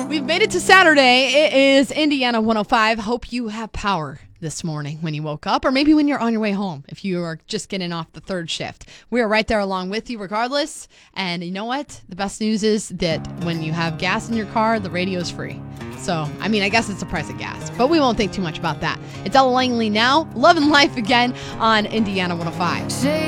We've made it to Saturday. It is Indiana 105. Hope you have power this morning when you woke up, or maybe when you're on your way home, if you are just getting off the third shift. We are right there along with you regardless. And you know what? The best news is that when you have gas in your car, the radio is free. So, I mean, I guess it's the price of gas, but we won't think too much about that. It's Ella Langley now. Love and Life again on Indiana 105.